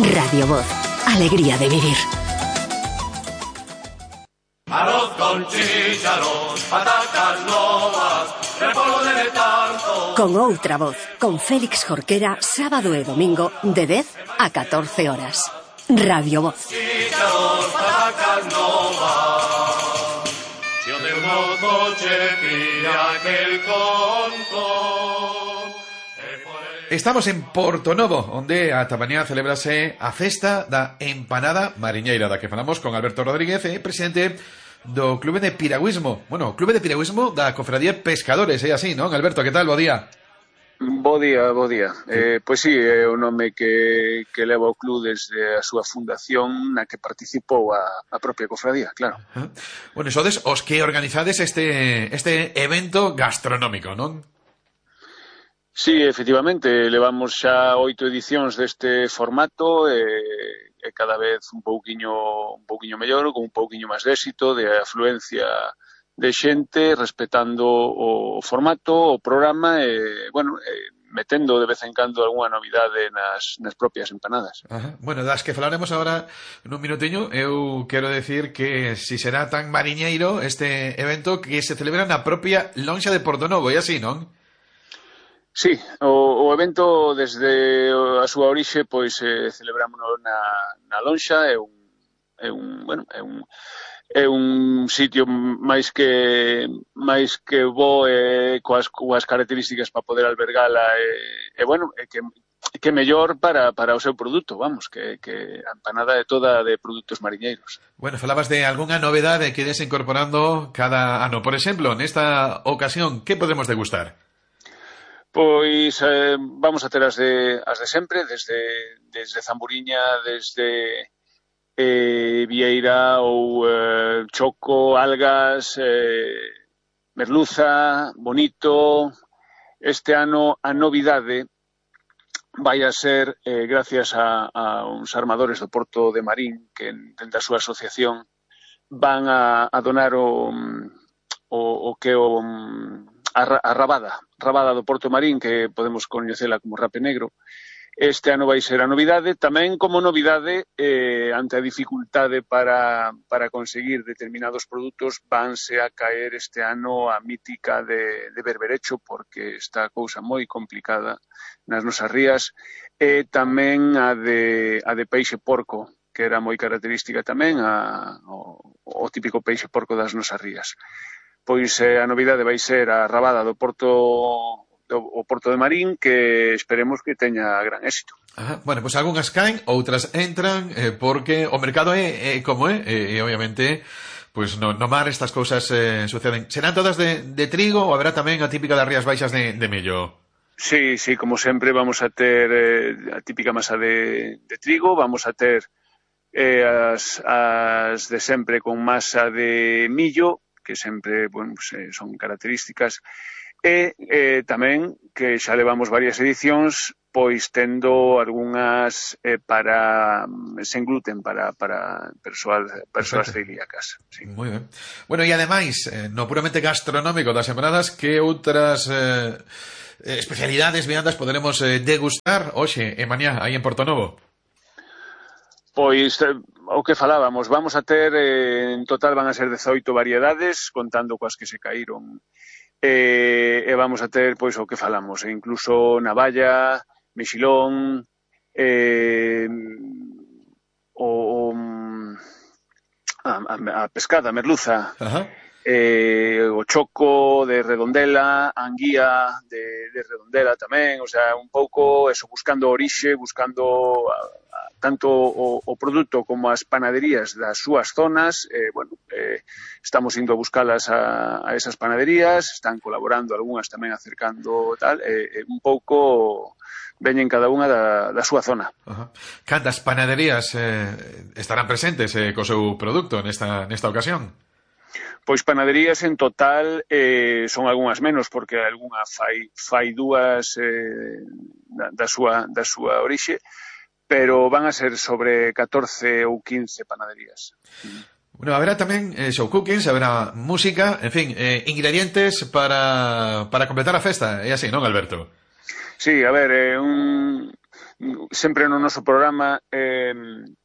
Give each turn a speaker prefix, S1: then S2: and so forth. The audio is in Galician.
S1: Radio Voz, alegría de vivir.
S2: Arroz con chícharos, patacas novas, repollo de letargo.
S1: Con outra voz, con Félix Jorquera, sábado e domingo, de 10 a 14 horas. Radio Voz.
S2: Chícharos, patacas novas. Yo de un coche pilla aquel conto.
S3: Estamos en Portonovo, onde ata mañá celebrase a festa da empanada mariñeira, da que falamos con Alberto Rodríguez, presidente do Clube de Piragüismo. Bueno, Clube de Piragüismo da Cofradía Pescadores, é así, non? Alberto, que tal? Bo día.
S4: Bo día. Pois sí, é o nome que leva o club desde a súa fundación, na que participou a propia cofradía, claro.
S3: Bueno, sodes os que organizades este evento gastronómico, non?
S4: Sí, efectivamente, levamos xa 8 edicións deste formato e cada vez un pouquiño mellor, con un pouquiño máis de éxito, de afluencia de xente, respetando o formato, o programa e, bueno, metendo de vez en cando algunha novidade nas propias empanadas.
S3: Ajá. Bueno, das que falaremos agora nun minutiño, eu quero decir que si será tan mariñeiro este evento que se celebra na propia lonxa de Portonovo, é así, non?
S4: Sí, o evento desde a súa orixe pois celebrámonos na lonxa, é un sitio máis que bo coas características para poder albergala e bueno, que mellor para o seu produto, vamos, que a empanada é toda de produtos mariñeiros.
S3: Bueno, falabas de algunha novedade que ides incorporando cada ano. Por exemplo, nesta ocasión, que podremos degustar?
S4: Pois vamos a ter as de sempre, desde Zamburiña, desde Vieira ou choco, algas, merluza, bonito. Este ano a novidade vai a ser, gracias a uns armadores do Porto de Marín, que dentro da súa asociación van a donar a rabada do Porto Marín, que podemos coñecela como rape negro. Este ano vai ser a novidade, tamén como novidade, ante a dificultade para conseguir determinados produtos, vanse a caer este ano a mítica de berberecho, porque está a cousa moi complicada nas nosas rías, e tamén a de peixe porco, que era moi característica tamén, o típico peixe porco das nosas rías. Pois a novidade vai ser a rabada do Porto de Marín, que esperemos que teña gran éxito.
S3: Ajá. Bueno, pois algunhas caen, outras entran, porque o mercado é como é, e obviamente, pois no mar estas cousas suceden. Serán todas de trigo ou haberá tamén a típica das Rías Baixas de mello?
S4: Sí, como sempre vamos a ter a típica masa de trigo, vamos a ter as de sempre con masa de millo, que sempre, bueno, pues, son características, e tamén que xa levamos varias edicións pois tendo algunhas sen gluten para persoas celíacas. Sí.
S3: Moi ben. Bueno, e ademais, no puramente gastronómico das empanadas, que outras especialidades, viandas poderemos degustar hoxe e mañá aí en Portonovo?
S4: Pois o que falábamos, vamos a ter, en total van a ser 18 variedades, contando coas que se caíron, e vamos a ter, pois, o que falamos, incluso navalla, mexilón, a pescada, a merluza, o choco de redondela, a anguía de redondela tamén, o sea, un pouco eso, buscando orixe, buscando tanto o produto como as panaderías das súas zonas. Bueno, estamos indo a buscalas a esas panaderías, están colaborando algunhas tamén acercando tal, un pouco veñen cada unha da súa zona.
S3: Cantas panaderías estarán presentes co seu produto nesta ocasión?
S4: Pois panaderías en total son algunhas menos, porque algunha fai dúas da súa orixe, pero van a ser sobre 14 ou 15 panaderías.
S3: Bueno, haberá tamén show cookings, haberá música, en fin, ingredientes para completar a festa, é así, non, Alberto?
S4: Sí, a ver, sempre no noso programa